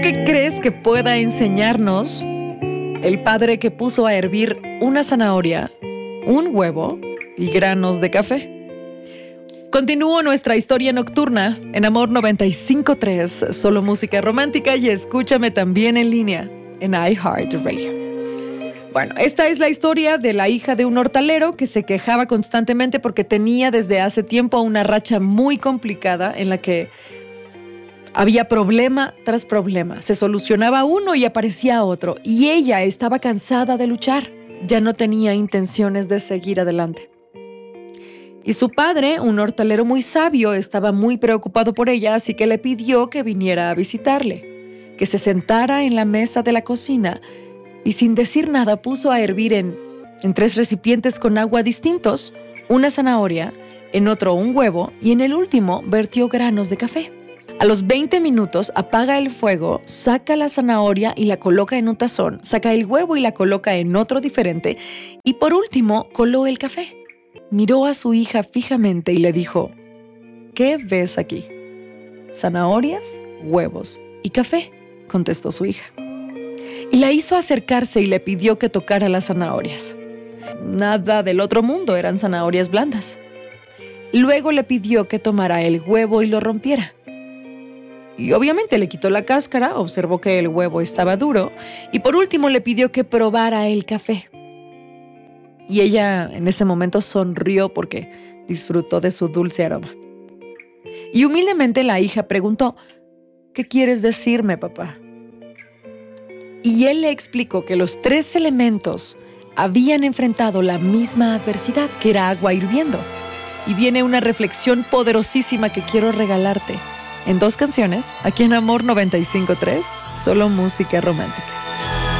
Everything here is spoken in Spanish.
qué crees que pueda enseñarnos el padre que puso a hervir una zanahoria, un huevo y granos de café? Continúo nuestra historia nocturna en Amor 95.3, solo música romántica, y escúchame también en línea en iHeartRadio. Bueno, esta es la historia de la hija de un hortalero que se quejaba constantemente porque tenía desde hace tiempo una racha muy complicada en la que había problema tras problema. Se solucionaba uno y aparecía otro, y ella estaba cansada de luchar. Ya no tenía intenciones de seguir adelante. Y su padre, un hortalero muy sabio, estaba muy preocupado por ella, así que le pidió que viniera a visitarle, que se sentara en la mesa de la cocina y sin decir nada puso a hervir en 3 recipientes con agua distintos, una zanahoria, en otro un huevo y en el último vertió granos de café. A los 20 minutos apaga el fuego, saca la zanahoria y la coloca en un tazón, saca el huevo y la coloca en otro diferente y por último coló el café. Miró a su hija fijamente y le dijo: ¿qué ves aquí? Zanahorias, huevos y café, contestó su hija. Y la hizo acercarse y le pidió que tocara las zanahorias. Nada del otro mundo, eran zanahorias blandas. Luego le pidió que tomara el huevo y lo rompiera. Y obviamente le quitó la cáscara, observó que el huevo estaba duro y por último le pidió que probara el café. Y ella en ese momento sonrió porque disfrutó de su dulce aroma. Y humildemente la hija preguntó: ¿qué quieres decirme, papá? Y él le explicó que los 3 elementos habían enfrentado la misma adversidad, que era agua hirviendo. Y viene una reflexión poderosísima que quiero regalarte en 2 canciones, aquí en Amor 95.3, solo música romántica.